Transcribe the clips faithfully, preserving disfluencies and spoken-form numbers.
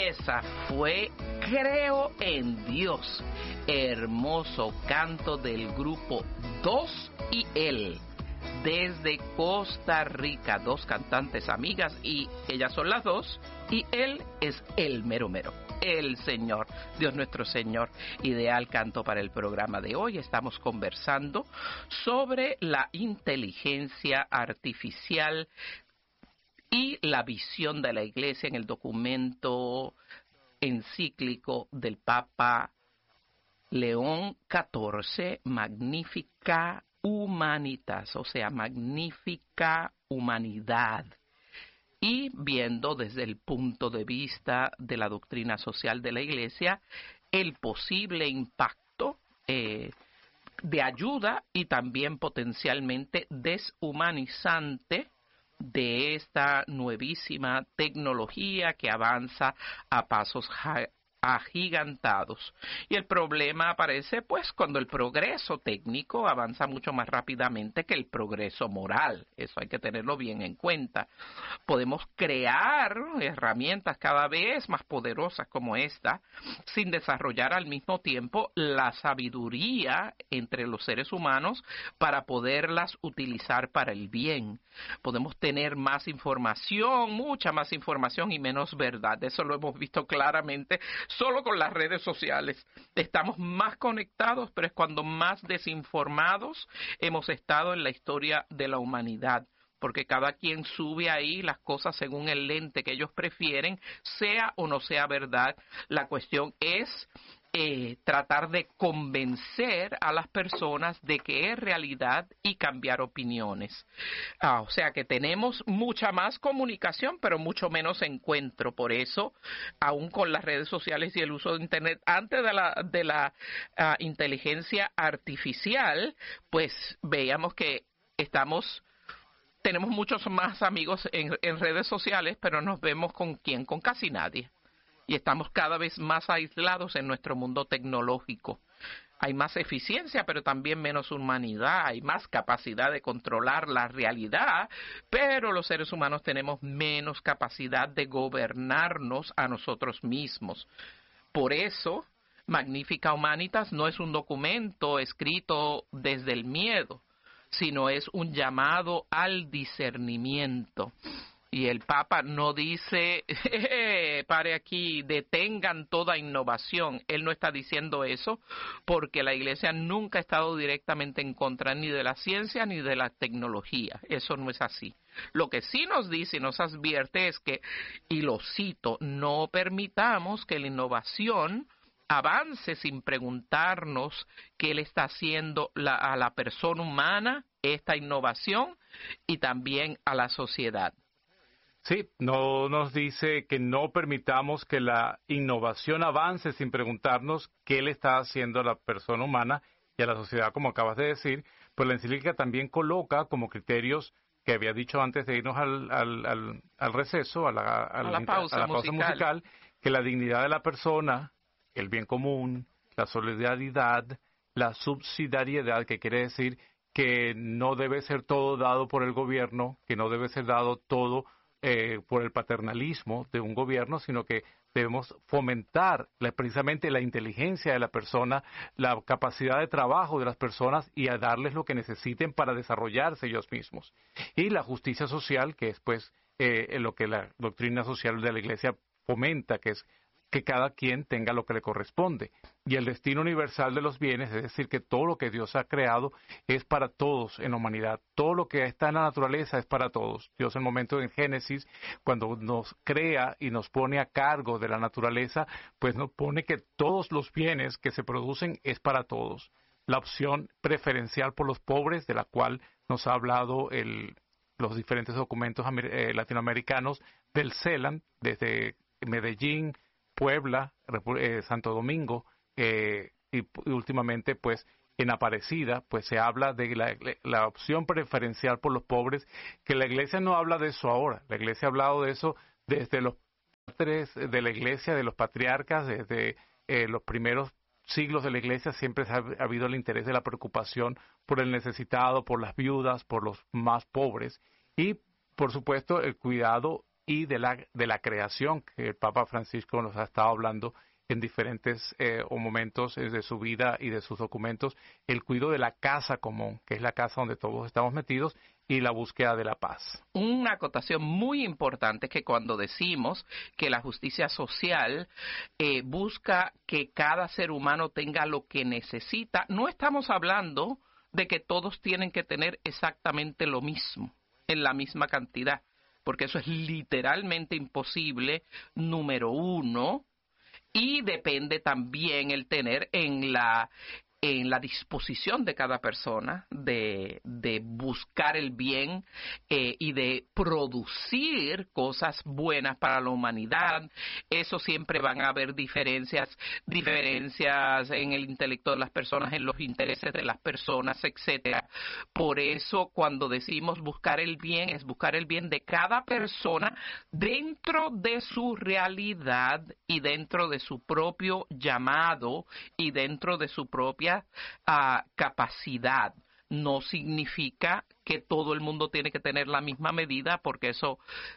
esa fue Creo en Dios, hermoso canto del grupo Dos y Él, desde Costa Rica, dos cantantes amigas, y ellas son las dos, y él es el mero mero, el Señor, Dios nuestro Señor. Ideal canto para el programa de hoy. Estamos conversando sobre la inteligencia artificial y la visión de la Iglesia en el documento encíclico del Papa León catorce, Magnificat Humanitas, o sea, magnífica humanidad. Y viendo desde el punto de vista de la doctrina social de la Iglesia el posible impacto eh, de ayuda y también potencialmente deshumanizante de esta nuevísima tecnología que avanza a pasos agigantados. Y el problema aparece pues cuando el progreso técnico avanza mucho más rápidamente que el progreso moral. Eso hay que tenerlo bien en cuenta. Podemos crear herramientas cada vez más poderosas como esta sin desarrollar al mismo tiempo la sabiduría entre los seres humanos para poderlas utilizar para el bien. Podemos tener más información, mucha más información y menos verdad. Eso lo hemos visto claramente solo con las redes sociales. Estamos más conectados, pero es cuando más desinformados hemos estado en la historia de la humanidad, porque cada quien sube ahí las cosas según el lente que ellos prefieren, sea o no sea verdad. La cuestión es eh, tratar de convencer a las personas de que es realidad y cambiar opiniones. Ah, o sea que tenemos mucha más comunicación, pero mucho menos encuentro. Por eso, aún con las redes sociales y el uso de Internet, antes de la, de la uh, inteligencia artificial, pues veíamos que estamos... Tenemos muchos más amigos en, en redes sociales, pero nos vemos con quién, con casi nadie. Y estamos cada vez más aislados en nuestro mundo tecnológico. Hay más eficiencia, pero también menos humanidad. Hay más capacidad de controlar la realidad, pero los seres humanos tenemos menos capacidad de gobernarnos a nosotros mismos. Por eso, Magnificat Humanitas no es un documento escrito desde el miedo, sino es un llamado al discernimiento. Y el Papa no dice, eh, pare aquí, detengan toda innovación. Él no está diciendo eso porque la Iglesia nunca ha estado directamente en contra ni de la ciencia ni de la tecnología. Eso no es así. Lo que sí nos dice y nos advierte es que, y lo cito, no permitamos que la innovación avance sin preguntarnos qué le está haciendo la, a la persona humana esta innovación y también a la sociedad. Sí, no nos dice que no permitamos que la innovación avance sin preguntarnos qué le está haciendo a la persona humana y a la sociedad, como acabas de decir, pues la encíclica también coloca como criterios que había dicho antes de irnos al, al, al, al receso, a la, a a la, la pausa, a la pausa musical. musical, que la dignidad de la persona, el bien común, la solidaridad, la subsidiariedad, que quiere decir que no debe ser todo dado por el gobierno, que no debe ser dado todo eh, por el paternalismo de un gobierno, sino que debemos fomentar la, precisamente la inteligencia de la persona, la capacidad de trabajo de las personas y a darles lo que necesiten para desarrollarse ellos mismos. Y la justicia social, que es pues eh, lo que la doctrina social de la Iglesia fomenta, que es que cada quien tenga lo que le corresponde. Y el destino universal de los bienes, es decir, que todo lo que Dios ha creado es para todos en la humanidad. Todo lo que está en la naturaleza es para todos. Dios en el momento en Génesis, cuando nos crea y nos pone a cargo de la naturaleza, pues nos pone que todos los bienes que se producen es para todos. La opción preferencial por los pobres, de la cual nos ha hablado el, los diferentes documentos eh, latinoamericanos del CELAN, desde Medellín, Puebla, eh, Santo Domingo, eh, y, y últimamente pues en Aparecida, pues se habla de la, la opción preferencial por los pobres, que la Iglesia no habla de eso ahora. La Iglesia ha hablado de eso desde los padres de la Iglesia, de los patriarcas, desde eh, los primeros siglos de la Iglesia. Siempre ha, ha habido el interés de la preocupación por el necesitado, por las viudas, por los más pobres y, por supuesto, el cuidado y de la, de la creación, que el Papa Francisco nos ha estado hablando en diferentes eh, momentos de su vida y de sus documentos, el cuidado de la casa común, que es la casa donde todos estamos metidos, y la búsqueda de la paz. Una acotación muy importante es que cuando decimos que la justicia social eh, busca que cada ser humano tenga lo que necesita, no estamos hablando de que todos tienen que tener exactamente lo mismo, en la misma cantidad, porque eso es literalmente imposible, número uno, y depende también el tener en la en la disposición de cada persona de, de buscar el bien eh, y de producir cosas buenas para la humanidad. Eso siempre van a haber diferencias, diferencias en el intelecto de las personas, en los intereses de las personas, etcétera. Por eso, cuando decimos buscar el bien, es buscar el bien de cada persona dentro de su realidad y dentro de su propio llamado y dentro de su propia Uh, capacidad. No significa que todo el mundo tiene que tener la misma medida, porque eso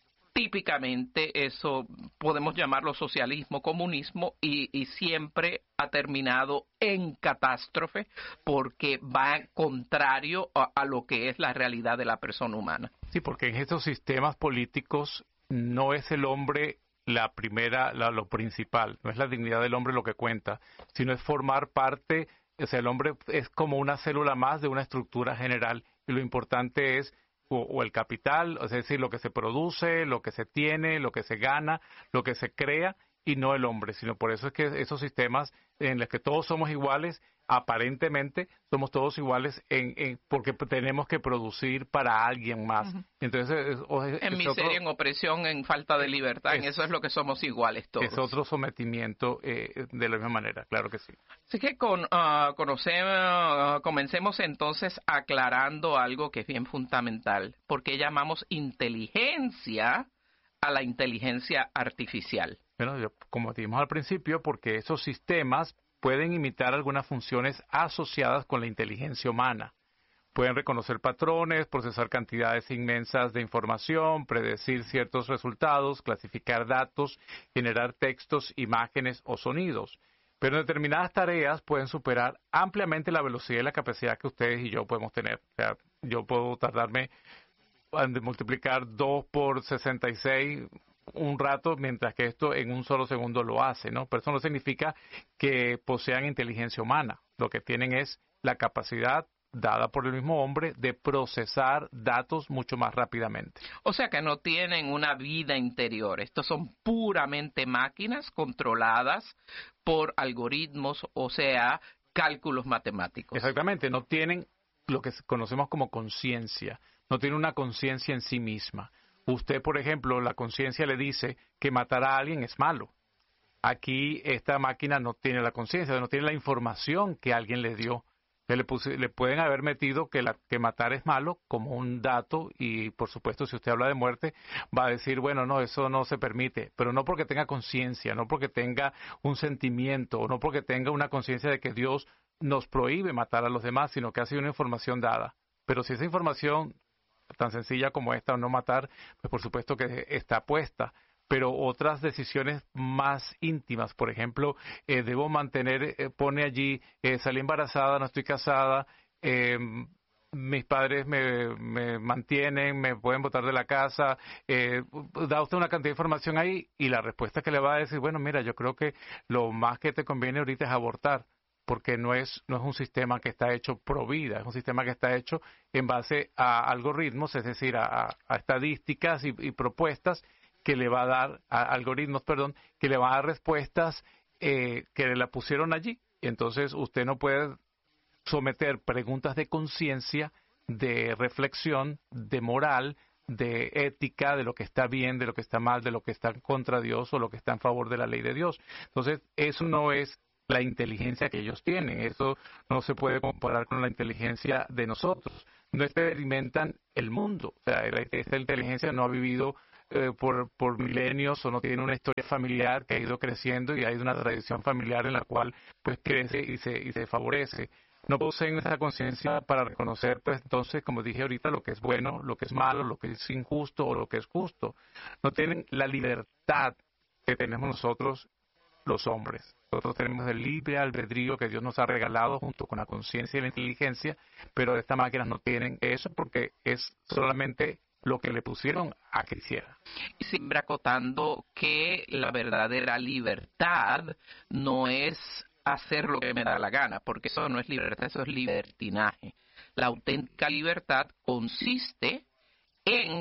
típicamente eso podemos llamarlo socialismo, comunismo, y, y siempre ha terminado en catástrofe porque va contrario a, a lo que es la realidad de la persona humana. Sí, porque en estos sistemas políticos no es el hombre la primera, la, lo principal, no es la dignidad del hombre lo que cuenta, sino es formar parte. O sea, el hombre es como una célula más de una estructura general, y lo importante es o, o el capital, es decir, lo que se produce, lo que se tiene, lo que se gana, lo que se crea, y no el hombre, sino por eso es que esos sistemas en los que todos somos iguales, aparentemente somos todos iguales en, en porque tenemos que producir para alguien más. Uh-huh. Entonces, es, es, en es miseria, otro, en opresión, en falta de libertad, es, en eso es lo que somos iguales todos. Es otro sometimiento eh, de la misma manera, claro que sí. Así que con, uh, conocemos, uh, comencemos entonces aclarando algo que es bien fundamental, porque llamamos inteligencia a la inteligencia artificial. Bueno, yo, como dijimos al principio, porque esos sistemas pueden imitar algunas funciones asociadas con la inteligencia humana. Pueden reconocer patrones, procesar cantidades inmensas de información, predecir ciertos resultados, clasificar datos, generar textos, imágenes o sonidos. Pero en determinadas tareas pueden superar ampliamente la velocidad y la capacidad que ustedes y yo podemos tener. O sea, yo puedo tardarme en multiplicar dos por sesenta y seis un rato, mientras que esto en un solo segundo lo hace, ¿no? Pero eso no significa que posean inteligencia humana. Lo que tienen es la capacidad dada por el mismo hombre de procesar datos mucho más rápidamente. O sea que no tienen una vida interior. Estos son puramente máquinas controladas por algoritmos, o sea, cálculos matemáticos. Exactamente, no tienen lo que conocemos como conciencia, no tienen una conciencia en sí misma. Usted, por ejemplo, la conciencia le dice que matar a alguien es malo. Aquí esta máquina no tiene la conciencia, no tiene la información que alguien le dio. Le, puse, le pueden haber metido que, la, que matar es malo como un dato, y por supuesto si usted habla de muerte va a decir, bueno, no, eso no se permite, pero no porque tenga conciencia, no porque tenga un sentimiento, no porque tenga una conciencia de que Dios nos prohíbe matar a los demás, sino que ha sido una información dada. Pero si esa información tan sencilla como esta, o no matar, pues por supuesto que está puesta. Pero otras decisiones más íntimas, por ejemplo, eh, debo mantener, eh, pone allí, eh, salí embarazada, no estoy casada, eh, mis padres me, me mantienen, me pueden botar de la casa, eh, da usted una cantidad de información ahí, y la respuesta que le va a decir, bueno, mira, yo creo que lo más que te conviene ahorita es abortar, porque no es no es un sistema que está hecho pro vida, es un sistema que está hecho en base a algoritmos, es decir, a, a estadísticas y, y propuestas que le va a dar, a algoritmos, perdón, que le va a dar respuestas eh, que la pusieron allí. Entonces usted no puede someter preguntas de conciencia, de reflexión, de moral, de ética, de lo que está bien, de lo que está mal, de lo que está contra Dios o lo que está en favor de la ley de Dios. Entonces eso no es la inteligencia que ellos tienen. Eso no se puede comparar con la inteligencia de nosotros. No experimentan el mundo. O sea, esta inteligencia no ha vivido eh, por, por milenios, o no tiene una historia familiar que ha ido creciendo y hay una tradición familiar en la cual pues crece y se, y se favorece. no poseen esa conciencia para reconocer, pues entonces, como dije ahorita, lo que es bueno, lo que es malo, lo que es injusto o lo que es justo. No tienen la libertad que tenemos nosotros los hombres. Nosotros tenemos el libre albedrío que Dios nos ha regalado junto con la conciencia y la inteligencia, pero estas máquinas no tienen eso porque es solamente lo que le pusieron a que hiciera. Y siempre acotando que la verdadera libertad no es hacer lo que me da la gana, porque eso no es libertad, eso es libertinaje. La auténtica libertad consiste en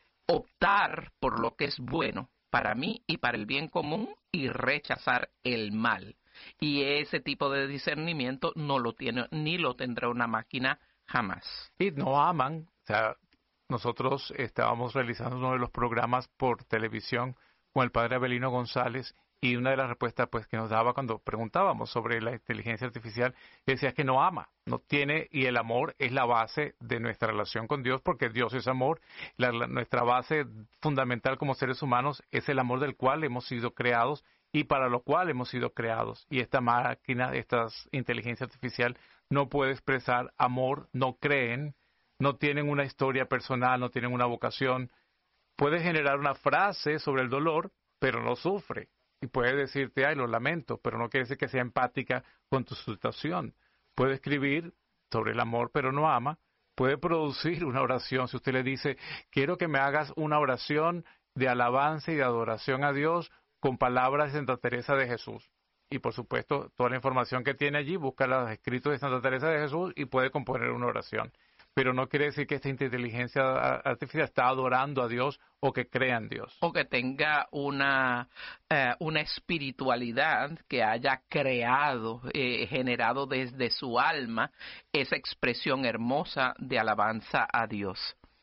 optar por lo que es bueno para mí y para el bien común y rechazar el mal. Y ese tipo de discernimiento no lo tiene ni lo tendrá una máquina jamás. Y no aman, o sea, nosotros estábamos realizando uno de los programas por televisión con el padre Abelino González y una de las respuestas pues que nos daba cuando preguntábamos sobre la inteligencia artificial decía que no ama, no tiene, y el amor es la base de nuestra relación con Dios porque Dios es amor. La, la, nuestra base fundamental como seres humanos es el amor del cual hemos sido creados y para lo cual hemos sido creados. Y esta máquina, esta inteligencia artificial no puede expresar amor, no creen, no tienen una historia personal, no tienen una vocación. Puede generar una frase sobre el dolor, pero no sufre. Y puede decirte, ay, lo lamento, pero no quiere decir que sea empática con tu situación. Puede escribir sobre el amor, pero no ama. Puede producir una oración. Si usted le dice, quiero que me hagas una oración de alabanza y de adoración a Dios con palabras de Santa Teresa de Jesús. Y por supuesto, toda la información que tiene allí, busca los escritos de Santa Teresa de Jesús y puede componer una oración. Pero no quiere decir que esta inteligencia artificial está adorando a Dios o que crea en Dios. O que tenga una, eh, una espiritualidad que haya creado, eh, generado desde su alma esa expresión hermosa de alabanza a Dios.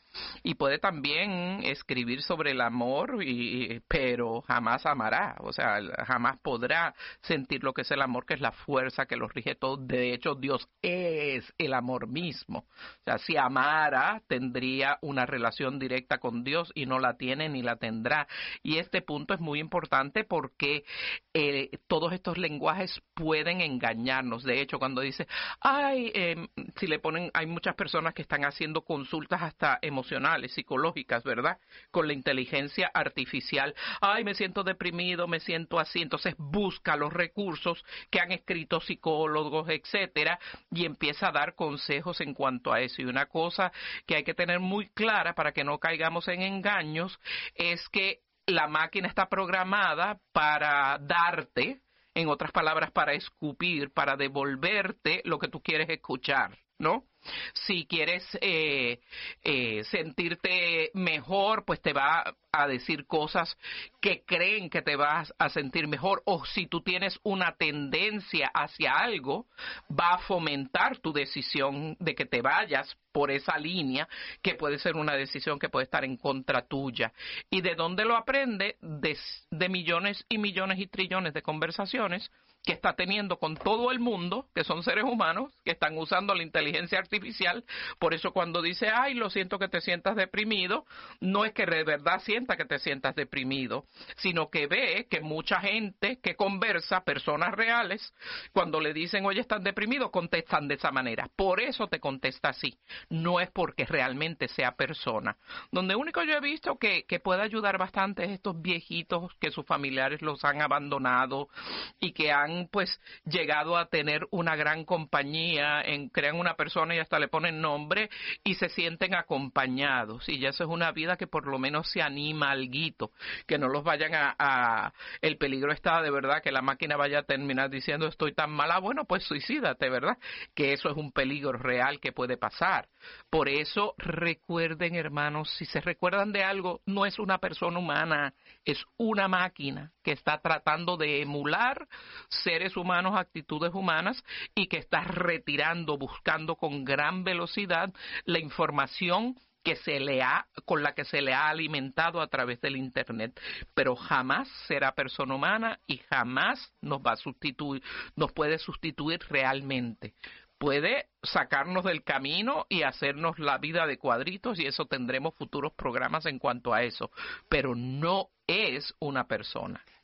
Y puede también escribir sobre el amor, y, pero jamás amará, o sea, jamás podrá sentir lo que es el amor, que es la fuerza que lo rige todo. De hecho, Dios es el amor mismo. O sea, si amara, tendría una relación directa con Dios y no la tiene ni la tendrá. Y este punto es muy importante porque eh, todos estos lenguajes pueden engañarnos. De hecho, cuando dice, ay, eh, si le ponen, hay muchas personas que están haciendo consultas hasta emocionales, psicológicas, ¿verdad? Con la inteligencia artificial. Ay, me siento deprimido, me siento así. Entonces busca los recursos que han escrito psicólogos, etcétera, y empieza a dar consejos en cuanto a eso. Y una cosa que hay que tener muy clara para que no caigamos en engaños es que la máquina está programada para darte, en otras palabras, para escupir, para devolverte lo que tú quieres escuchar, ¿no? Si quieres eh, eh, sentirte mejor, pues te va a decir cosas que creen que te vas a sentir mejor. O si tú tienes una tendencia hacia algo, va a fomentar tu decisión de que te vayas por esa línea, que puede ser una decisión que puede estar en contra tuya. ¿Y de dónde lo aprende? De, de millones y millones y trillones de conversaciones que está teniendo con todo el mundo, que son seres humanos, que están usando la inteligencia artificial. Por eso cuando dice, ay, lo siento que te sientas deprimido, no es que de verdad sienta que te sientas deprimido, sino que ve que mucha gente que conversa, personas reales, cuando le dicen, oye, estás deprimido, contestan de esa manera. Por eso te contesta así. No es porque realmente sea persona. Donde único yo he visto que, que puede ayudar bastante es estos viejitos que sus familiares los han abandonado y que han pues llegado a tener una gran compañía, en, crean una persona y hasta le ponen nombre y se sienten acompañados. Y ya eso es una vida que por lo menos se anima alguito, que no los vayan a, a... El peligro está de verdad que la máquina vaya a terminar diciendo estoy tan mala, bueno, pues suicídate, ¿verdad? Que eso es un peligro real que puede pasar. Por eso recuerden, hermanos, si se recuerdan de algo, no es una persona humana, es una máquina que está tratando de emular seres humanos, actitudes humanas, y que está retirando, buscando con gran velocidad la información que se le ha, con la que se le ha alimentado a través del internet, pero jamás será persona humana y jamás nos va a sustituir, nos puede sustituir realmente. Puede sacarnos del camino y hacernos la vida de cuadritos, y eso tendremos futuros programas en cuanto a eso, pero no es una persona.